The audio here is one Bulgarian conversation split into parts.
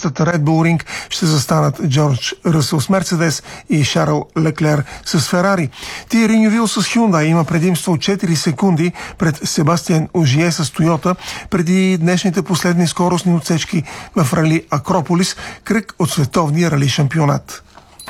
пистата Red Bull Ring ще застанат Джордж Ръсъл с Мерцедес и Шарл Леклер с Ферари. Тиери Нювил с Hyundai има предимство от 4 секунди пред Себастиан Ожие с Тойота преди днешните последни скоростни отсечки в рали Акрополис, кръг от световния рали шампионат.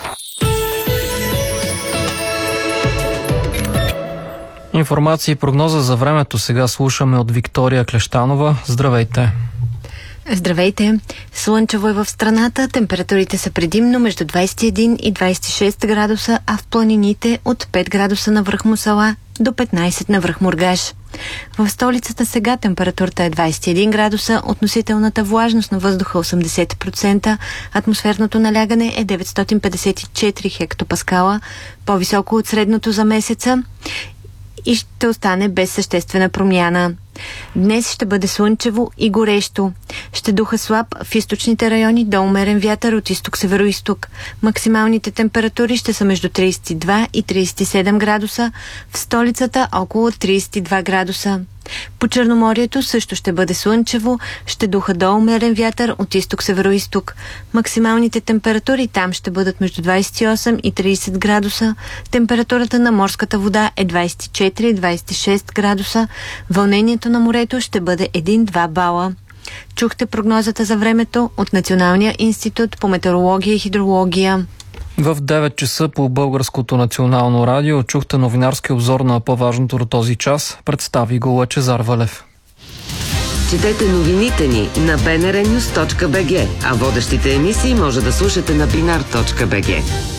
Информация и прогноза за времето сега слушаме от Виктория Клещанова. Здравейте! Здравейте! Слънчево е в страната, температурите са предимно между 21 и 26 градуса, а в планините от 5 градуса на връх Мусала до 15 на връх Мургаш. В столицата сега температурата е 21 градуса, относителната влажност на въздуха 80%, атмосферното налягане е 954 хектопаскала, по-високо от средното за месеца и ще остане без съществена промяна. Днес ще бъде слънчево и горещо. Ще духа слаб в източните райони до умерен вятър от изток-североизток. Максималните температури ще са между 32 и 37 градуса, в столицата около 32 градуса. По Черноморието също ще бъде слънчево, ще духа до умерен вятър от изток-североизток. Максималните температури там ще бъдат между 28 и 30 градуса. Температурата на морската вода е 24-26 градуса. Вълнението на морето ще бъде 1-2 бала. Чухте прогнозата за времето от Националния институт по метеорология и хидрология. В 9 часа по Българското национално радио чухте новинарски обзор на по-важното до този час. Представи го Лъчезар Валев. Четете новините ни на bnrnews.bg, а водещите емисии може да слушате на binar.bg.